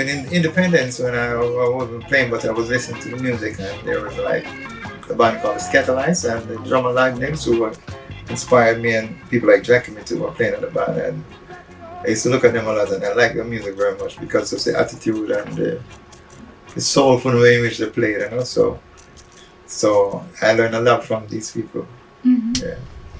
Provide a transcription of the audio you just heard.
in Independence when I wasn't playing, but I was listening to the music, and there was like a band called the Skatalites, and the drummer like names who were inspired me, and people like Jackie Me too were playing in the band, and I used to look at them a lot, and I like their music very much because of the attitude and the soulful way in which they played, you know. So I learned a lot from these people. Mm-hmm. Yeah.